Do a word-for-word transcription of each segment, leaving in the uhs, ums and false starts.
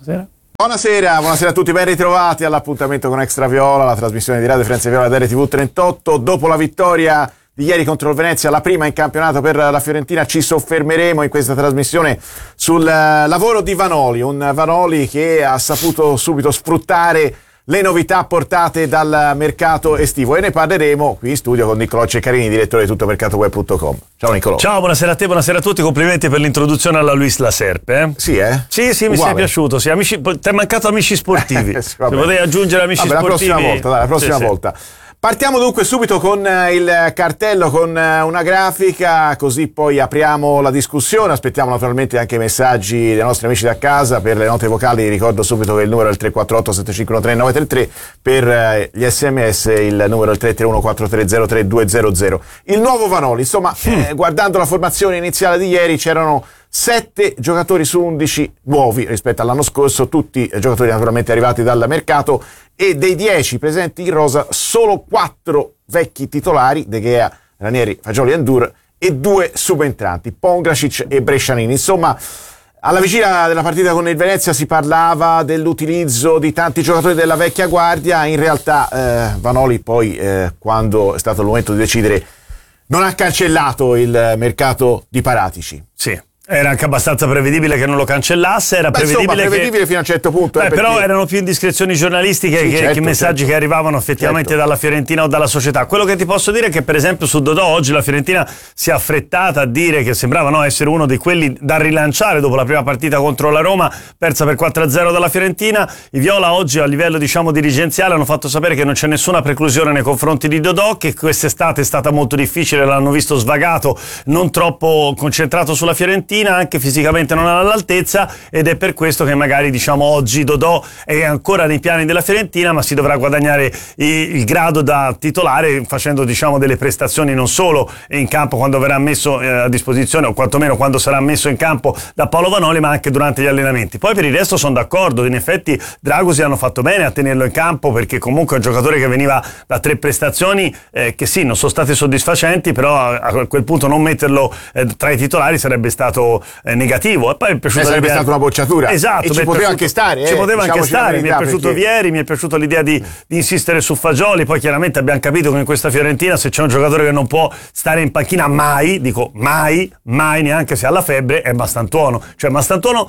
Buonasera. Buonasera, buonasera a tutti, ben ritrovati all'appuntamento con Extra Viola, la trasmissione di Radio Firenze Viola da R T V trentotto. Dopo la vittoria di ieri contro il Venezia, la prima in campionato per la Fiorentina, ci soffermeremo in questa trasmissione sul lavoro di Vanoli, un Vanoli che ha saputo subito sfruttare le novità portate dal mercato estivo, e ne parleremo qui in studio con Niccolò Ceccarini, direttore di tuttomercatoweb punto com. Ciao Niccolò. Ciao, buonasera a te, buonasera a tutti, complimenti per l'introduzione alla Luis La Serpe. Eh? Sì, eh? Sì, sì, mi sei piaciuto, sì. Amici, ti è mancato amici sportivi, se potevi aggiungere amici vabbè, sportivi. La prossima volta, dai, la prossima sì, volta. Sì. Partiamo dunque subito con il cartello, con una grafica, così poi apriamo la discussione. Aspettiamo naturalmente anche i messaggi dei nostri amici da casa. Per le note vocali ricordo subito che il numero è il tre quattro otto sette cinque uno tre nove tre tre, per gli sms il numero è il tre tre uno quattro tre zero tre due zero zero. Il nuovo Vanoli, insomma, mm. eh, guardando la formazione iniziale di ieri c'erano sette giocatori su undici nuovi rispetto all'anno scorso, tutti giocatori naturalmente arrivati dal mercato, e dei dieci presenti in rosa solo quattro vecchi titolari, De Gea, Ranieri, Fagioli e Endur, e due subentranti, Pongracic e Brescianini. Insomma, alla vigilia della partita con il Venezia si parlava dell'utilizzo di tanti giocatori della vecchia guardia. In realtà eh, Vanoli poi, eh, quando è stato il momento di decidere, non ha cancellato il mercato di Paratici. Sì. Era anche abbastanza prevedibile che non lo cancellasse, era Beh, prevedibile, insomma, prevedibile che... fino a un certo punto. Beh, eh, però perché... erano più indiscrezioni giornalistiche sì, che, certo, che messaggi certo. che arrivavano effettivamente certo. dalla Fiorentina o dalla società. Quello che ti posso dire è che per esempio su Dodò oggi la Fiorentina si è affrettata a dire che sembrava no, essere uno di quelli da rilanciare dopo la prima partita contro la Roma, persa per quattro a zero dalla Fiorentina. I Viola oggi a livello diciamo dirigenziale hanno fatto sapere che non c'è nessuna preclusione nei confronti di Dodò, che quest'estate è stata molto difficile, l'hanno visto svagato, non troppo concentrato sulla Fiorentina, anche fisicamente non all'altezza, ed è per questo che magari diciamo oggi Dodò è ancora nei piani della Fiorentina, ma si dovrà guadagnare il, il grado da titolare facendo diciamo delle prestazioni non solo in campo quando verrà messo eh, a disposizione, o quantomeno quando sarà messo in campo da Paolo Vanoli, ma anche durante gli allenamenti. Poi per il resto sono d'accordo, in effetti Dragosi hanno fatto bene a tenerlo in campo, perché comunque è un giocatore che veniva da tre prestazioni eh, che sì, non sono state soddisfacenti, però a, a quel punto non metterlo eh, tra i titolari sarebbe stato eh, negativo. E poi mi è piaciuta sarebbe l'idea... stata una bocciatura, esatto, e ci poteva piaciuto... anche stare, eh, ci poteva diciamo anche stare, mi è piaciuto perché... Vieri, mi è piaciuta l'idea di, di insistere su Fagioli. Poi chiaramente abbiamo capito che in questa Fiorentina se c'è un giocatore che non può stare in panchina mai, dico mai, mai, neanche se ha la febbre, è Mastantuono. Cioè Mastantuono,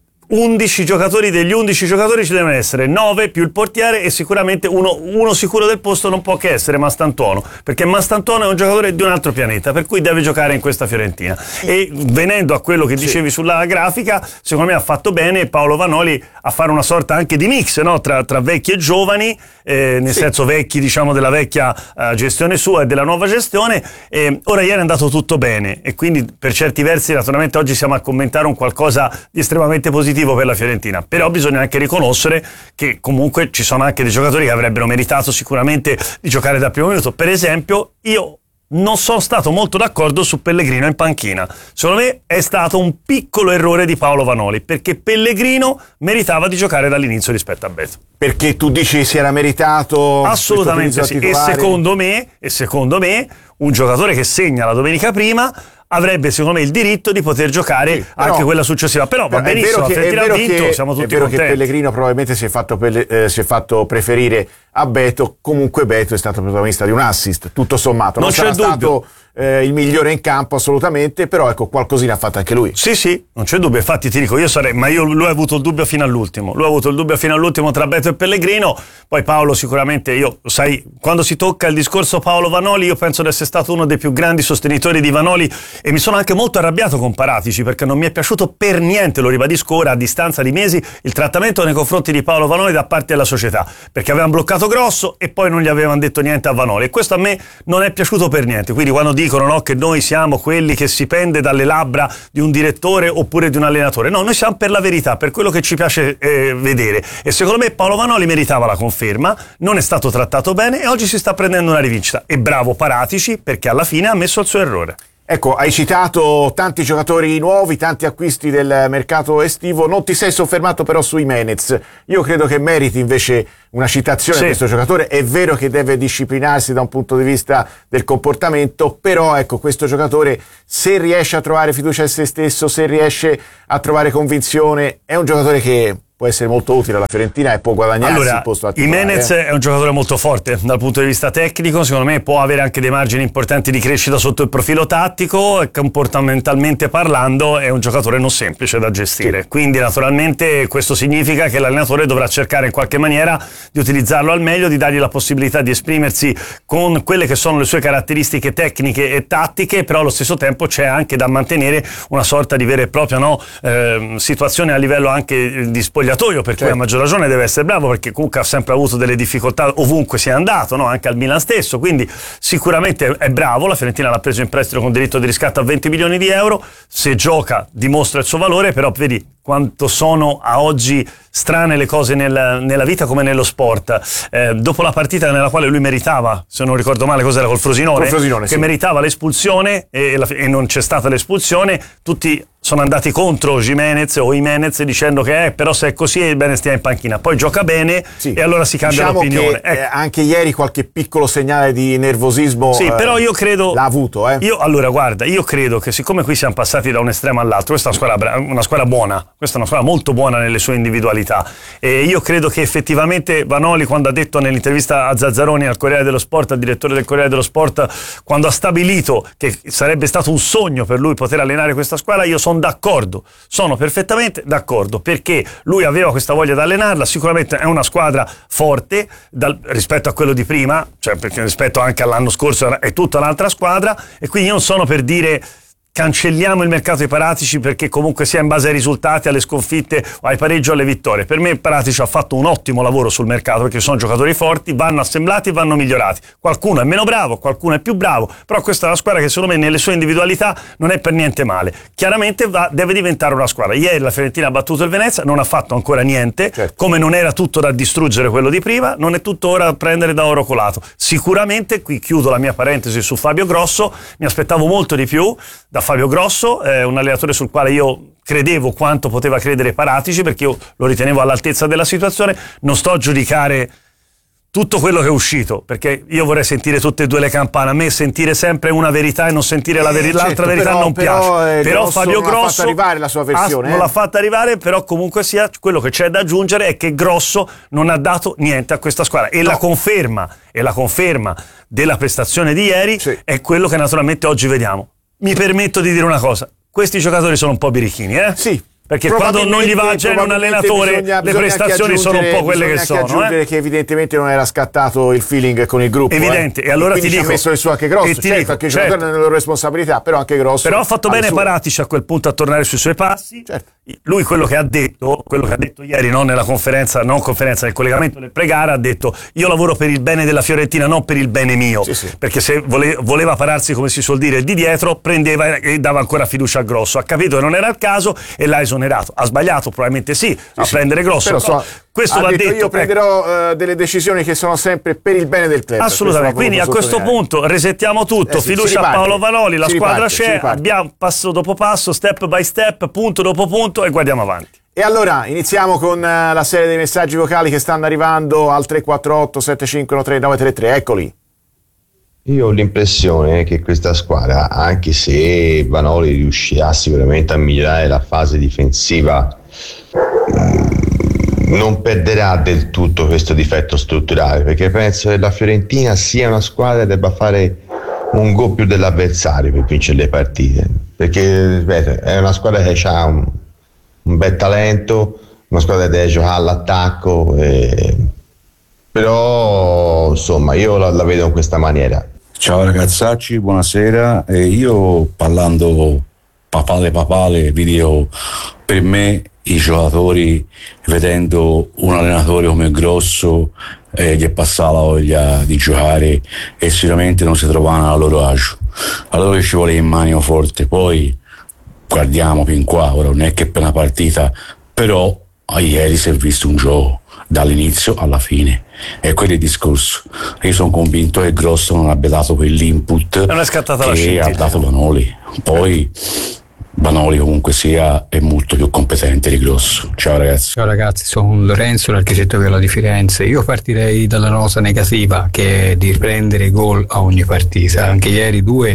undici giocatori, degli undici giocatori ci devono essere nove più il portiere, e sicuramente uno, uno sicuro del posto non può che essere Mastantuono, perché Mastantuono è un giocatore di un altro pianeta, per cui deve giocare in questa Fiorentina. E venendo a quello che dicevi sì. sulla grafica, secondo me ha fatto bene Paolo Vanoli a fare una sorta anche di mix, no? tra, tra vecchi e giovani, eh, nel sì. senso vecchi diciamo della vecchia uh, gestione sua e della nuova gestione. E ora ieri è andato tutto bene, e quindi per certi versi naturalmente oggi siamo a commentare un qualcosa di estremamente positivo per la Fiorentina, però bisogna anche riconoscere che comunque ci sono anche dei giocatori che avrebbero meritato sicuramente di giocare dal primo minuto. Per esempio, io non sono stato molto d'accordo su Pellegrino in panchina. Secondo me è stato un piccolo errore di Paolo Vanoli, perché Pellegrino meritava di giocare dall'inizio rispetto a Beto. Perché tu dici si era meritato? Assolutamente sì, e secondo me, e secondo me un giocatore che segna la domenica prima avrebbe secondo me il diritto di poter giocare sì, però, anche quella successiva. Però va però benissimo, la Fiorentina ha vinto, che, siamo tutti contenti. È vero contenti. Che Pellegrino probabilmente si è fatto, eh, si è fatto preferire a Beto. Comunque Beto è stato protagonista di un assist, tutto sommato. Non, non sarà stato eh, il migliore in campo assolutamente, però ecco, qualcosina ha fatto anche lui. Sì, sì, non c'è dubbio. Infatti ti dico, io sarei, ma io lui ha avuto il dubbio fino all'ultimo. Lui ha avuto il dubbio fino all'ultimo tra Beto e Pellegrino. Poi Paolo sicuramente, io sai, quando si tocca il discorso Paolo Vanoli, io penso di essere stato uno dei più grandi sostenitori di Vanoli, e mi sono anche molto arrabbiato con Paratici, perché non mi è piaciuto per niente, lo ribadisco ora a distanza di mesi, il trattamento nei confronti di Paolo Vanoli da parte della società, perché avevano bloccato grosso e poi non gli avevano detto niente a Vanoli, e questo a me non è piaciuto per niente. Quindi quando dicono no, che noi siamo quelli che si pende dalle labbra di un direttore oppure di un allenatore, no, noi siamo per la verità, per quello che ci piace eh, vedere, e secondo me Paolo Vanoli meritava la conferma, non è stato trattato bene e oggi si sta prendendo una rivincita, e bravo Paratici, perché alla fine ha messo il suo errore. Ecco, hai citato tanti giocatori nuovi, tanti acquisti del mercato estivo, non ti sei soffermato però su Jimenez. Io credo che meriti invece una citazione sì. a questo giocatore. È vero che deve disciplinarsi da un punto di vista del comportamento, però ecco, questo giocatore, se riesce a trovare fiducia in se stesso, se riesce a trovare convinzione, è un giocatore che può essere molto utile alla Fiorentina e può guadagnarsi allora, il posto a titolare. Jimenez eh? è un giocatore molto forte dal punto di vista tecnico, secondo me può avere anche dei margini importanti di crescita sotto il profilo tattico e comportamentalmente parlando è un giocatore non semplice da gestire, sì. Quindi naturalmente questo significa che l'allenatore dovrà cercare in qualche maniera di utilizzarlo al meglio, di dargli la possibilità di esprimersi con quelle che sono le sue caratteristiche tecniche e tattiche, però allo stesso tempo c'è anche da mantenere una sorta di vera e propria no, eh, situazione a livello anche di spogliatoio, per cui certo. a maggior ragione deve essere bravo, perché comunque ha sempre avuto delle difficoltà ovunque sia andato, no? Anche al Milan stesso, quindi sicuramente è bravo. La Fiorentina l'ha preso in prestito con diritto di riscatto a venti milioni di euro, se gioca dimostra il suo valore, però vedi quanto sono a oggi strane le cose nel, nella vita come nello sport. Eh, dopo la partita nella quale lui meritava, se non ricordo male cos'era, col Frosinone, col Frosinone che sì. meritava l'espulsione e, la, e non c'è stata l'espulsione, tutti sono andati contro Jimenez o Jimenez dicendo che eh, però se è così è bene stia in panchina, poi gioca bene sì. e allora si cambia diciamo l'opinione. Che, ecco. eh, anche ieri qualche piccolo segnale di nervosismo sì, eh, però io credo l'ha avuto. Eh. Io, allora guarda, io credo che siccome qui siamo passati da un estremo all'altro, questa è una squadra, una squadra buona, questa è una squadra molto buona nelle sue individualità e io credo che effettivamente Vanoli, quando ha detto nell'intervista a Zazzaroni al Corriere dello Sport, al direttore del Corriere dello Sport, quando ha stabilito che sarebbe stato un sogno per lui poter allenare questa squadra, io sono d'accordo. Sono perfettamente d'accordo, perché lui aveva questa voglia di allenarla, sicuramente è una squadra forte dal, rispetto a quello di prima, cioè perché rispetto anche all'anno scorso è tutta un'altra squadra, e quindi io non sono per dire cancelliamo il mercato dei Paratici perché comunque sia in base ai risultati, alle sconfitte, ai pareggi o alle vittorie. Per me Paratici ha fatto un ottimo lavoro sul mercato perché sono giocatori forti, vanno assemblati e vanno migliorati. Qualcuno è meno bravo, qualcuno è più bravo, però questa è una squadra che secondo me nelle sue individualità non è per niente male. Chiaramente va, deve diventare una squadra. Ieri la Fiorentina ha battuto il Venezia, non ha fatto ancora niente, certo. come non era tutto da distruggere quello di prima, non è tutto ora da prendere da oro colato. Sicuramente, qui chiudo la mia parentesi su Fabio Grosso, mi aspettavo molto di più da Fabio Grosso, è un allenatore sul quale io credevo quanto poteva credere Paratici, perché io lo ritenevo all'altezza della situazione. Non sto a giudicare tutto quello che è uscito, perché io vorrei sentire tutte e due le campane. A me sentire sempre una verità e non sentire eh, la veri- certo, l'altra verità però, non però, piace eh, però Grosso Fabio non Grosso ha fatto arrivare la sua versione ha, eh. non l'ha fatta arrivare, però comunque sia quello che c'è da aggiungere è che Grosso non ha dato niente a questa squadra e no. la conferma e la conferma della prestazione di ieri sì. è quello che naturalmente oggi vediamo. Mi permetto di dire una cosa, questi giocatori sono un po' birichini, eh? Sì. Perché quando non gli va a genere un allenatore, bisogna, le prestazioni sono un po' quelle che sono. Bisogna anche aggiungere eh? che evidentemente non era scattato il feeling con il gruppo. Evidente, eh? e allora e ti dico. Ci ha messo il suo anche Grosso, e ti certo, dico, anche i certo. giocatori nelle loro responsabilità, però anche Grosso. Però ha fatto bene sue. Paratici a quel punto a tornare sui suoi passi. Certo. Lui quello che ha detto, quello che ha detto ieri, non nella conferenza, non conferenza, nel collegamento del pre-gara, ha detto: io lavoro per il bene della Fiorentina, non per il bene mio. Sì, sì. Perché se vole, voleva pararsi, come si suol dire, di dietro, prendeva e dava ancora fiducia a Grosso. Ha capito che non era il caso e l'ha esonerato. Ha sbagliato, probabilmente sì, sì a sì. prendere Grosso. Però, però so, questo va detto. detto. Io prenderò ecco. uh, delle decisioni che sono sempre per il bene del club. Assolutamente. Quindi a questo punto resettiamo tutto. Eh sì, fiducia a Paolo Vanoli, la si squadra riparte, c'è, abbiamo passo dopo passo, step by step, punto dopo punto e guardiamo avanti. E allora iniziamo con uh, la serie dei messaggi vocali che stanno arrivando al tre quattro otto sette cinque uno tre nove tre tre. Eccoli. Io ho l'impressione che questa squadra, anche se Vanoli riuscirà sicuramente a migliorare la fase difensiva, mh, non perderà del tutto questo difetto strutturale, perché penso che la Fiorentina sia una squadra che debba fare un gol più dell'avversario per vincere le partite, perché ripeto, è una squadra che ha un, un bel talento, una squadra che deve giocare all'attacco, e... però insomma io la, la vedo in questa maniera. Ciao ragazzacci, buonasera. Eh, io parlando papale papale vi dico, per me i giocatori, vedendo un allenatore come Grosso, eh, gli è passata la voglia di giocare e sicuramente non si trovano a loro agio. Allora ci vuole in mano forte. Poi guardiamo fin qua, ora non è che per una partita, però ieri si è visto un gioco dall'inizio alla fine, e quello è il discorso. Io sono convinto che Grosso non abbia dato quell'input non è scattata la che ha dato Vanoli. Poi Vanoli comunque sia è molto più competente di Grosso. Ciao ragazzi. Ciao ragazzi, sono Lorenzo, l'architetto Viola di Firenze. Io partirei dalla nota negativa, che è di prendere gol a ogni partita. Anche ieri due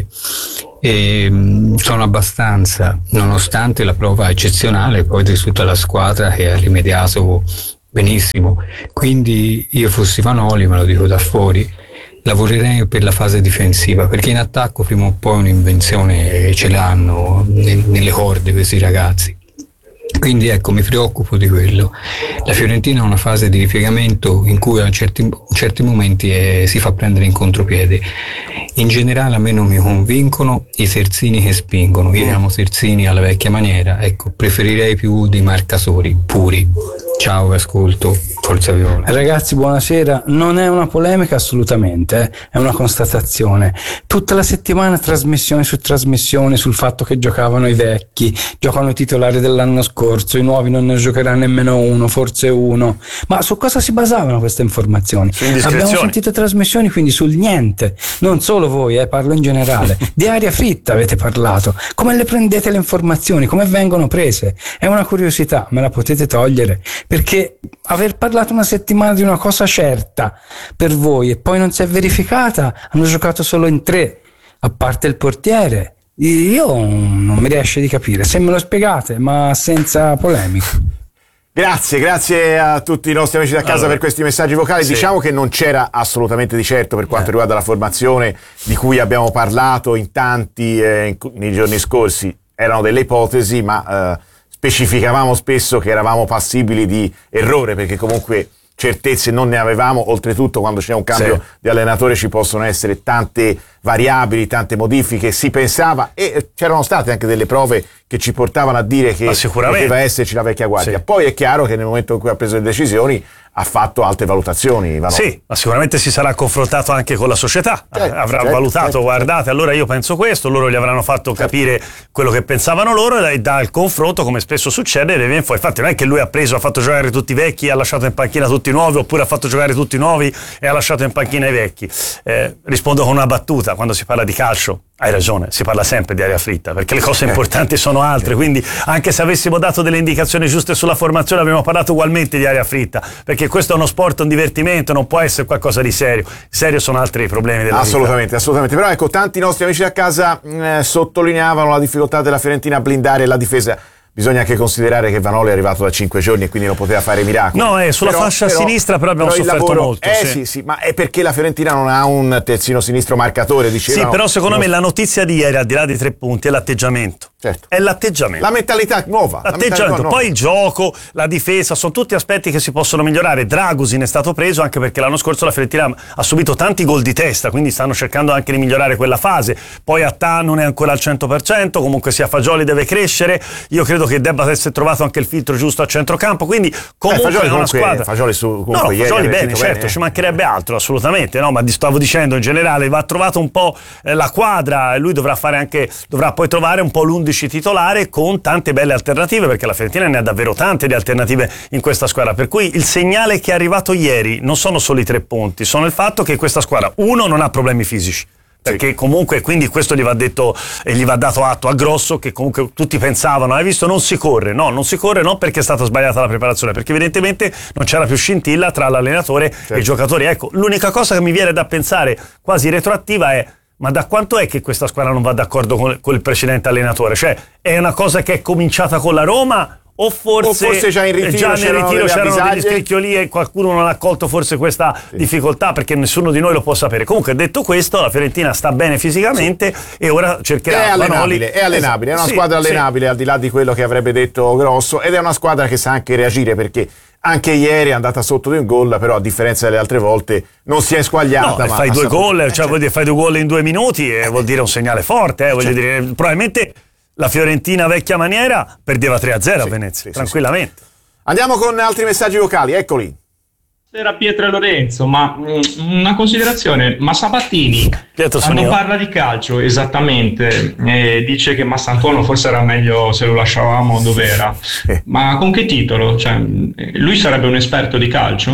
e sono abbastanza, nonostante la prova eccezionale poi di tutta la squadra che ha rimediato benissimo. Quindi io fossi Vanoli, me lo dico da fuori, lavorerei per la fase difensiva, perché in attacco prima o poi un'invenzione ce l'hanno nelle corde questi ragazzi. Quindi ecco, mi preoccupo di quello. La Fiorentina ha una fase di ripiegamento in cui a certi, in certi momenti è, si fa prendere in contropiede. In generale a me non mi convincono i terzini che spingono. Io amo terzini alla vecchia maniera, ecco, preferirei più dei marcatori puri. Ciao, ascolto Forza Viola. Ragazzi, buonasera. Non è una polemica assolutamente, eh? È una constatazione. Tutta la settimana trasmissione su trasmissione sul fatto che giocavano i vecchi, giocano i titolari dell'anno scorso, i nuovi non ne giocherà nemmeno uno, forse uno. Ma su cosa si basavano queste informazioni? Abbiamo sentito trasmissioni quindi sul niente, non solo voi, eh, parlo in generale. Di aria fritta avete parlato. Come le prendete le informazioni? Come vengono prese? È una curiosità, me la potete togliere? Perché aver parlato una settimana di una cosa certa per voi e poi non si è verificata, hanno giocato solo in tre, a parte il portiere. Io non mi riesce di capire, se me lo spiegate, ma senza polemica. Grazie, grazie a tutti i nostri amici da casa allora, per questi messaggi vocali. Sì. Diciamo che non c'era assolutamente di certo per quanto eh. riguarda la formazione di cui abbiamo parlato in tanti eh, in, nei giorni scorsi. Erano delle ipotesi, ma eh, specificavamo spesso che eravamo passibili di errore, perché comunque certezze non ne avevamo. Oltretutto, quando c'è un cambio sì. di allenatore ci possono essere tante variabili, tante modifiche. Si pensava, e c'erano state anche delle prove che ci portavano a dire che poteva esserci la vecchia guardia. Sì. Poi è chiaro che nel momento in cui ha preso le decisioni ha fatto alte valutazioni. Vanno. Sì, ma sicuramente si sarà confrontato anche con la società, certo, avrà certo, valutato, certo, guardate, certo. allora io penso questo, loro gli avranno fatto certo. capire quello che pensavano loro, e dal confronto, come spesso succede, viene fuori. Infatti non è che lui ha preso, ha fatto giocare tutti i vecchi e ha lasciato in panchina tutti i nuovi, oppure ha fatto giocare tutti i nuovi e ha lasciato in panchina i vecchi. Eh, rispondo con una battuta: quando si parla di calcio hai ragione, si parla sempre di aria fritta, perché le cose importanti sono altre, quindi anche se avessimo dato delle indicazioni giuste sulla formazione avremmo parlato ugualmente di aria fritta, perché questo è uno sport, un divertimento, non può essere qualcosa di serio. Serio sono altri problemi della assolutamente, vita. Assolutamente, però ecco, tanti nostri amici a casa eh, sottolineavano la difficoltà della Fiorentina a blindare la difesa. Bisogna anche considerare che Vanoli è arrivato da cinque giorni e quindi non poteva fare miracoli. No, è sulla però, fascia però, sinistra, però abbiamo però sofferto lavoro, molto. Eh sì. sì, sì, ma è perché la Fiorentina non ha un terzino sinistro marcatore, dicevano. Sì, però secondo no. me la notizia di ieri, al di là dei tre punti, è l'atteggiamento. Certo. È l'atteggiamento. La mentalità nuova. L'atteggiamento, la poi il gioco, la difesa, sono tutti aspetti che si possono migliorare. Dragusin è stato preso anche perché l'anno scorso la Fiorentina ha subito tanti gol di testa, quindi stanno cercando anche di migliorare quella fase. Poi Attà non è ancora al cento per cento, comunque sia Fagioli deve crescere. Io credo che debba essere trovato anche il filtro giusto a centrocampo, quindi comunque eh, Fagioli, è una comunque, squadra. Fagioli su comunque no, Fagioli bene, bene, certo, bene. Ci mancherebbe altro, assolutamente, no, ma stavo dicendo in generale va trovato un po' la quadra, e lui dovrà fare anche dovrà poi trovare un po' l'undici titolare con tante belle alternative, perché la Fiorentina ne ha davvero tante di alternative in questa squadra, per cui il segnale che è arrivato ieri non sono solo i tre punti, sono il fatto che questa squadra, uno, non ha problemi fisici, perché comunque, quindi questo gli va detto e gli va dato atto a Grosso, che comunque tutti pensavano, hai visto, non si corre, no, non si corre non perché è stata sbagliata la preparazione, perché evidentemente non c'era più scintilla tra l'allenatore certo. e i giocatori. Ecco, l'unica cosa che mi viene da pensare quasi retroattiva è: ma da quanto è che questa squadra non va d'accordo con, con il precedente allenatore? Cioè, è una cosa che è cominciata con la Roma, o forse, o forse già in ritiro, già nel c'erano, ritiro c'erano avvisaglie. degli scricchioli e qualcuno non ha colto forse questa sì. difficoltà, perché nessuno di noi lo può sapere. Comunque, detto questo, la Fiorentina sta bene fisicamente sì. e ora cercherà è allenabile, Vanoli. è allenabile, è una sì, squadra allenabile sì. al di là di quello che avrebbe detto Grosso, ed è una squadra che sa anche reagire, perché anche ieri è andata sotto di un gol, però a differenza delle altre volte non si è squagliata. No, ma fai due saputo... gol, eh, cioè vuol dire fai due gol in due minuti e vuol dire un segnale forte, eh, voglio certo. dire, probabilmente la Fiorentina vecchia maniera perdeva tre a zero sì, a Venezia, sì, tranquillamente. Sì, sì. Andiamo con altri messaggi vocali, eccoli. Era Pietro e Lorenzo, ma mh, una considerazione, ma Sabatini quando io. parla di calcio esattamente eh, dice che Massantuono forse era meglio se lo lasciavamo dove era, eh. ma con che titolo? Cioè, lui sarebbe un esperto di calcio?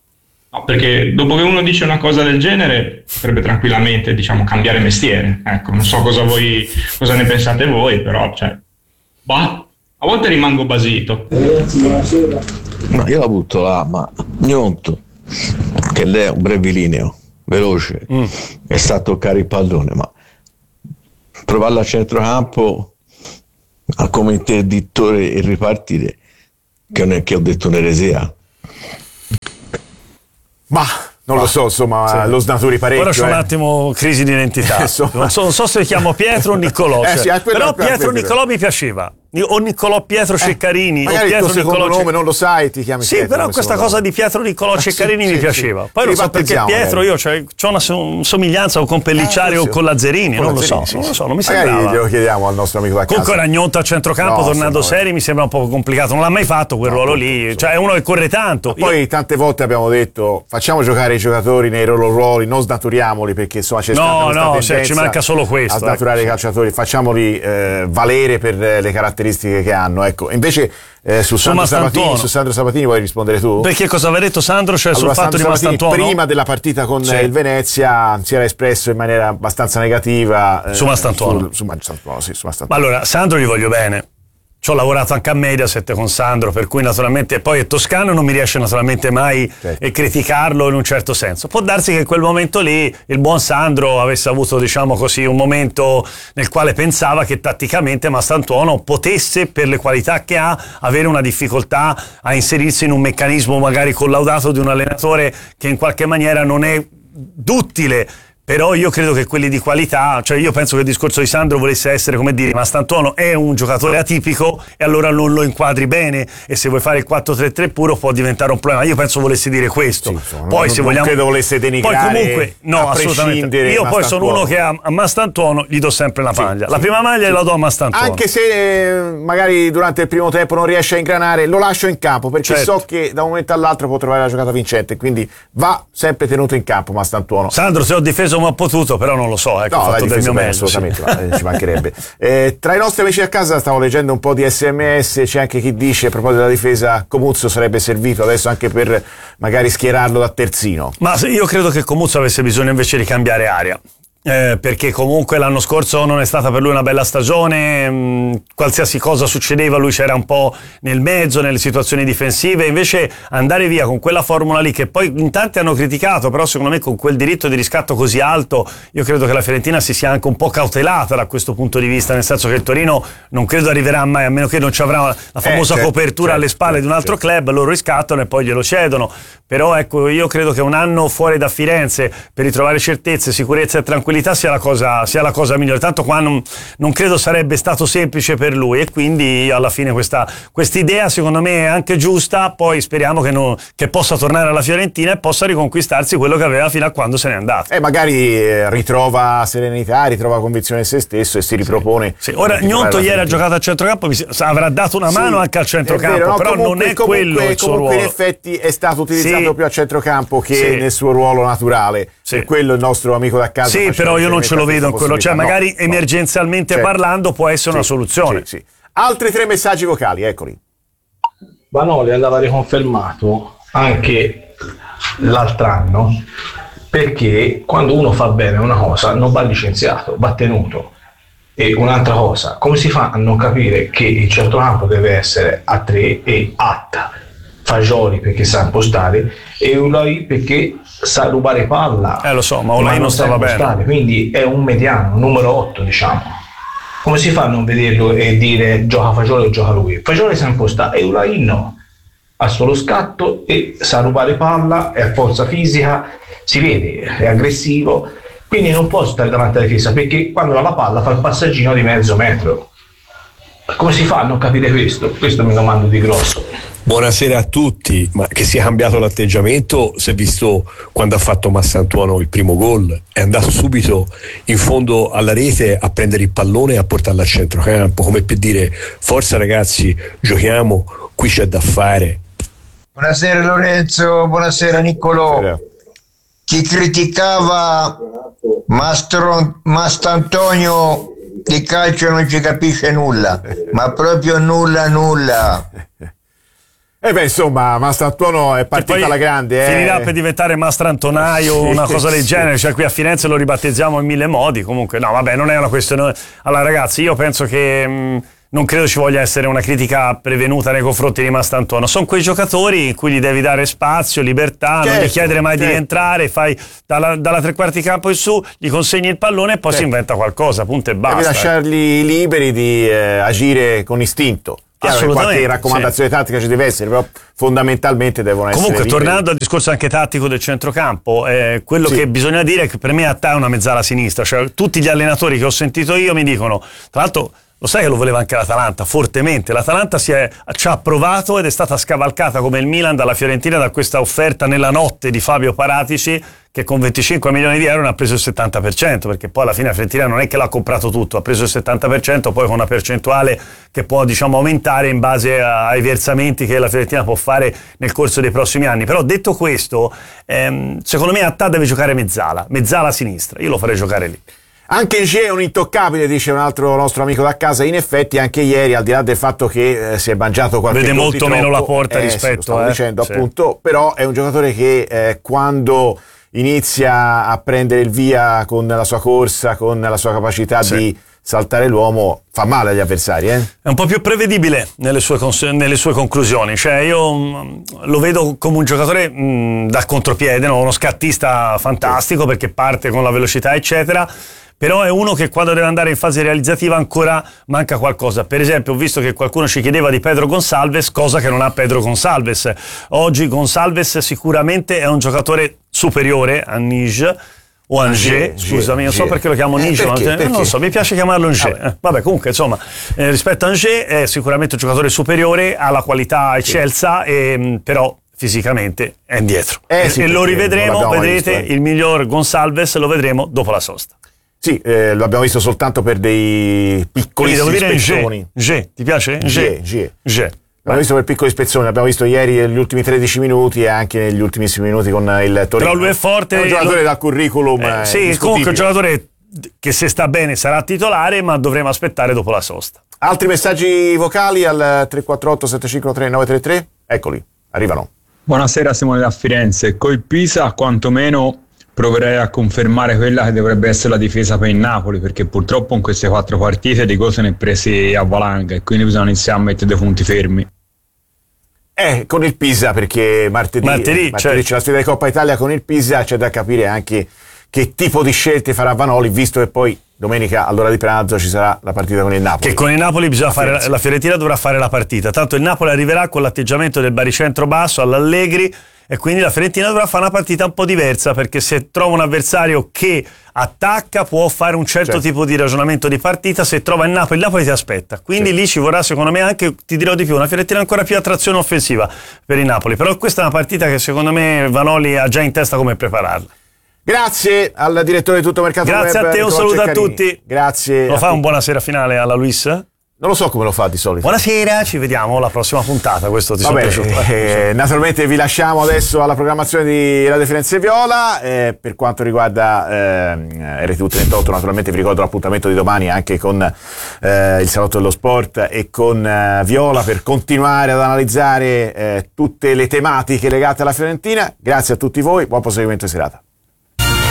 No, perché dopo che uno dice una cosa del genere potrebbe tranquillamente, diciamo, cambiare mestiere. Ecco, non so cosa voi cosa ne pensate voi, però cioè, Bah, a volte rimango basito. No, io la butto là, ma Gnonto, che lei è un brevilineo, veloce, mm. e sa toccare il pallone, ma trovarla a centrocampo come interdittore e ripartire, che non è che ho detto un'eresia. Ma non lo so, insomma, sì. Lo snaturi parecchio. Ora c'è eh. un attimo crisi di identità. non, so, non so se chiamo Pietro o Niccolò, eh, cioè, sì, però Pietro Niccolò mi piaceva. O Niccolò Pietro Ceccarini, eh, magari o Pietro il tuo secondo Niccolò nome non lo sai, ti chiami sì, Pietro, però questa cosa di Pietro Niccolò Ceccarini sì, mi sì, piaceva. sì. Poi non so perché Pietro magari. io cioè, ho una somiglianza o con Pellicciari ah, o con Lazzarini, con non Lazzarini, lo so, sì, non lo so, non mi sembrava. Magari glielo chiediamo al nostro amico da casa. Comunque Ragnotto a centrocampo no, tornando sì, seri mi sembra un po' complicato, non l'ha mai fatto quel no, ruolo lì, so. Cioè è uno che corre tanto. Ma poi io... tante volte abbiamo detto facciamo giocare i giocatori nei loro ruoli, non snaturiamoli perché insomma c'è no, stata no, cioè, ci manca solo questo. A snaturare ecco. i calciatori, facciamoli eh, valere per le caratteristiche che hanno, ecco. Invece Eh, su, su, Sandro Sabatini, su Sandro Sabatini vuoi rispondere tu? Perché cosa aveva detto Sandro? Cioè allora, sul fatto Sandro di Mastantuono? Prima della partita con sì. il Venezia si era espresso in maniera abbastanza negativa eh, su Mastantuono. Su, su Mastantuono, sì, su Mastantuono. Ma allora, Sandro gli voglio bene. Ci ho lavorato anche a Mediaset con Sandro, per cui naturalmente poi è toscano, non mi riesce naturalmente mai certo. a criticarlo in un certo senso. Può darsi che in quel momento lì il buon Sandro avesse avuto, diciamo così, un momento nel quale pensava che tatticamente Mastantuono potesse, per le qualità che ha, avere una difficoltà a inserirsi in un meccanismo magari collaudato di un allenatore che in qualche maniera non è duttile. Però io credo che quelli di qualità, cioè io penso che il discorso di Sandro volesse essere come dire Mastantuono è un giocatore atipico e allora non lo inquadri bene e se vuoi fare il quattro tre tre puro può diventare un problema. Io penso volesse dire questo. Sì, insomma, poi non, se vogliamo non credo volesse denigrare. Poi comunque no, assolutamente. Io poi sono uno che a, a Mastantuono gli do sempre la maglia. Sì, la sì. prima maglia la do a Mastantuono. Anche se eh, magari durante il primo tempo non riesce a ingranare, lo lascio in campo perché certo. so che da un momento all'altro può trovare la giocata vincente, quindi va sempre tenuto in campo Mastantuono. Sandro, se ho difeso come ho potuto, però non lo so, ecco, no, ho fatto del mio meglio, assolutamente, sì. no, ci mancherebbe. Eh, tra i nostri amici a casa stavo leggendo un po' di sms, c'è anche chi dice a proposito della difesa Comuzzo sarebbe servito adesso anche per magari schierarlo da terzino. Ma io credo che Comuzzo avesse bisogno invece di cambiare aria. Eh, perché comunque l'anno scorso non è stata per lui una bella stagione, mh, qualsiasi cosa succedeva lui c'era un po' nel mezzo, nelle situazioni difensive, invece andare via con quella formula lì che poi in tanti hanno criticato, però secondo me con quel diritto di riscatto così alto io credo che la Fiorentina si sia anche un po' cautelata da questo punto di vista, nel senso che il Torino non credo arriverà mai, a meno che non ci avrà la famosa eh, certo, copertura certo, alle spalle certo, di un altro certo. club, loro riscattano e poi glielo cedono, però ecco io credo che un anno fuori da Firenze per ritrovare certezze, sicurezza e tranquillità sia la cosa, sia la cosa migliore, tanto qua non, non credo sarebbe stato semplice per lui e quindi alla fine questa idea secondo me è anche giusta, poi speriamo che, non, che possa tornare alla Fiorentina e possa riconquistarsi quello che aveva fino a quando se n'è andato. E magari eh, ritrova serenità, ritrova convinzione in se stesso e si ripropone. Sì. Sì. Ora Gnonto ieri ha giocato a centrocampo, avrà dato una mano sì, anche al centrocampo, vero, no? però comunque, non è comunque, quello il suo comunque ruolo. In effetti è stato utilizzato sì. più a centrocampo che sì. nel suo ruolo naturale, sì. per quello il nostro amico da casa. Sì, però io non ce lo vedo in quello, cioè magari no, emergenzialmente no. parlando può essere sì, una soluzione. Sì, sì. Altri tre messaggi vocali, eccoli. Vanoli è andato riconfermato anche l'altro anno perché quando uno fa bene una cosa non va licenziato, va tenuto. E un'altra cosa, come si fa a non capire che il centrocampo deve essere a tre e Atta, Fagioli perché sa impostare e Ulai perché sa rubare palla. Eh lo so, ma Ulai non stava bene. Quindi è un mediano, numero otto diciamo. Come si fa a non vederlo e dire gioca Fagioli o gioca lui? Fagioli sa impostare e Ulai no. Ha solo scatto e sa rubare palla, è a forza fisica, si vede, è aggressivo. Quindi non può stare davanti alla difesa perché quando ha la palla fa il passaggino di mezzo metro. Come si fa a non capire questo? Questo mi domando di grosso. Buonasera a tutti, ma che sia cambiato l'atteggiamento si è visto quando ha fatto Mastantuono il primo gol, è andato subito in fondo alla rete a prendere il pallone e a portarlo al centrocampo, come per dire forza ragazzi, giochiamo, qui c'è da fare. Buonasera Lorenzo, buonasera Niccolò. Buonasera. Chi criticava Mastro, Mastantonio di calcio non ci capisce nulla, ma proprio nulla nulla. E eh beh, insomma, Mastantuono è partita alla grande. Eh. Finirà per diventare Mastrantonaio o una cosa del genere, cioè qui a Firenze lo ribattezziamo in mille modi. Comunque, no, vabbè, non è una questione. Allora, ragazzi, io penso che mh, non credo ci voglia essere una critica prevenuta nei confronti di Mastantuono. Sono quei giocatori in cui gli devi dare spazio, libertà, certo, non gli chiedere mai certo. di rientrare, fai dalla, dalla tre quarti campo in su, gli consegni il pallone e poi certo. si inventa qualcosa, punto e basta. Devi lasciarli liberi di eh, agire con istinto. Chiaro, qualche raccomandazione sì. tattica ci deve essere, però fondamentalmente devono essere comunque liberi. Tornando al discorso anche tattico del centrocampo, eh, quello sì. che bisogna dire è che per me Attà è una mezzala sinistra, cioè tutti gli allenatori che ho sentito io mi dicono, tra l'altro lo sai che lo voleva anche l'Atalanta, fortemente. L'Atalanta si è, ci ha provato ed è stata scavalcata come il Milan dalla Fiorentina da questa offerta nella notte di Fabio Paratici, che con venticinque milioni di euro ne ha preso il settanta per cento, perché poi alla fine la Fiorentina non è che l'ha comprato tutto, ha preso il settanta per cento, poi con una percentuale che può diciamo aumentare in base ai versamenti che la Fiorentina può fare nel corso dei prossimi anni. Però detto questo, ehm, secondo me Attà deve giocare mezzala, mezzala a sinistra, io lo farei giocare lì. Anche G è un intoccabile, dice un altro nostro amico da casa. In effetti anche ieri, al di là del fatto che eh, si è mangiato qualche vede molto troppo, meno la porta eh, rispetto sì, lo stavo eh, dicendo sì. appunto, però è un giocatore che eh, quando inizia a prendere il via con la sua corsa, con la sua capacità sì. di saltare l'uomo, fa male agli avversari. Eh? È un po' più prevedibile nelle sue, nelle sue conclusioni, cioè io mh, lo vedo come un giocatore mh, da contropiede, no? Uno scattista fantastico sì. perché parte con la velocità eccetera, però è uno che quando deve andare in fase realizzativa ancora manca qualcosa. Per esempio ho visto che qualcuno ci chiedeva di Pedro Gonçalves, cosa che non ha Pedro Gonçalves. Oggi Gonçalves sicuramente è un giocatore superiore a Nige o Angers, scusami, non so perché lo chiamo Nige, eh, non lo so, mi piace chiamarlo Angers. Vabbè, eh, vabbè comunque insomma, eh, rispetto a Angers è sicuramente un giocatore superiore, ha la qualità eccelsa, e, però fisicamente è indietro. Eh, sì, e lo rivedremo, vedrete, visto, eh. il miglior Gonçalves lo vedremo dopo la sosta. Sì, eh, lo abbiamo visto soltanto per dei piccolissimi spezzoni. G, ti piace? G. G. G. L'abbiamo visto per piccoli spezzoni, l'abbiamo visto ieri negli ultimi tredici minuti e anche negli ultimissimi minuti con il Torino. Però lui è forte. È un giocatore lo... dal curriculum. Eh, sì, comunque è un giocatore che se sta bene sarà titolare, ma dovremo aspettare dopo la sosta. Altri messaggi vocali al tre quattro otto sette cinque tre nove tre tre? Eccoli, arrivano. Buonasera, Simone da Firenze. Coi Pisa quantomeno proverei a confermare quella che dovrebbe essere la difesa per il Napoli, perché purtroppo in queste quattro partite di cose ne è prese a valanga e quindi bisogna iniziare a mettere dei punti fermi. Eh, con il Pisa, perché martedì, martedì, martedì certo. c'è la sfida di Coppa Italia con il Pisa, c'è da capire anche che tipo di scelte farà Vanoli, visto che poi domenica all'ora di pranzo ci sarà la partita con il Napoli. Che con il Napoli bisogna la fare, la Fiorentina dovrà fare la partita, tanto il Napoli arriverà con l'atteggiamento del baricentro basso all'Allegri, e quindi la Fiorentina dovrà fare una partita un po' diversa, perché se trova un avversario che attacca può fare un certo, certo. tipo di ragionamento di partita, se trova il Napoli, il Napoli ti aspetta, quindi certo. lì ci vorrà secondo me anche, ti dirò di più, una Fiorentina ancora più attrazione offensiva per il Napoli, però questa è una partita che secondo me Vanoli ha già in testa come prepararla. Grazie al direttore di Tutto Mercato Grazie Web, a te, un saluto a tutti. Grazie. Lo fa un buonasera finale alla Luis? Non lo so come lo fa di solito. Buonasera, ci vediamo alla prossima puntata. Questo ti Va bene, sono piaciuto. Eh, naturalmente vi lasciamo adesso alla programmazione di Radio Firenze Viola. Eh, per quanto riguarda eh, R T U trentotto, naturalmente vi ricordo l'appuntamento di domani anche con eh, il Salotto dello Sport e con eh, Viola per continuare ad analizzare eh, tutte le tematiche legate alla Fiorentina. Grazie a tutti voi, buon proseguimento di serata.